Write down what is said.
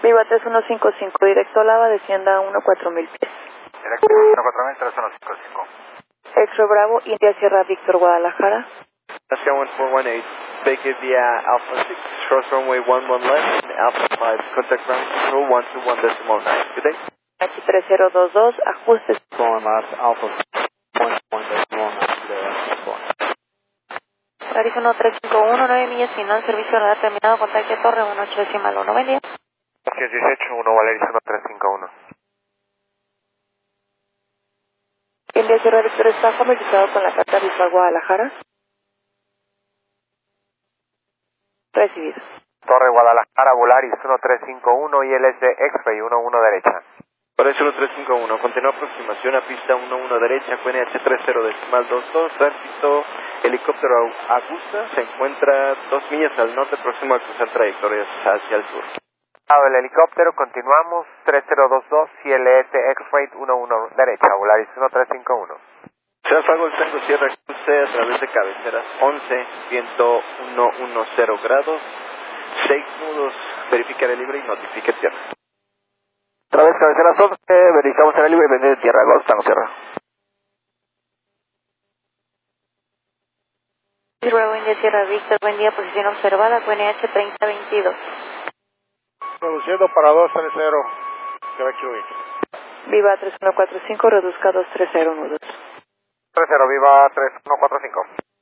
Viva 3155, directo Lava, descienda a 14000 pies. Directo 14000, 3155. Extra Bravo, India Sierra Victor, Guadalajara. Alaska 1418, vacate via Alpha 6, cross runway 11 left, and Alpha 5, contact ground control 121.9. Good day. H3022, ajustes. Going left, Alpha 1.1.9. Arizona 351, 9 millas, final, servicio radar terminado, contacto Torre 18.1, buen día. 18, 1 Valeria 1351. India Sierra Victor está familiarizado con la carta Visual Guadalajara. Recibido. Torre Guadalajara, Volaris 1351 y LS X-Ray 11 derecha. Volaris 1351, continúa aproximación a pista 11 derecha, QNH30.22, tránsito helicóptero Augusta, se encuentra 2 millas al norte, próximo a cruzar trayectorias hacia el sur. El helicóptero, continuamos, 3022 y LS X-Ray 11 derecha, Volaris 1351. Ciudad Fargo, Tango Sierra, cruce a través de cabeceras 11, viento 110 grados, 6 nudos, verifica el libre y notifique tierra. Otra vez cabeceras 11, verificamos en el libre y vende de tierra, Golf Tango Sierra. Bravo, India Sierra Victor, buen día, posición observada, QNH 3022. Reduciendo para 230, Quebec Louis. Viva 3145, reduzca 230 nudos. 30, viva 3145.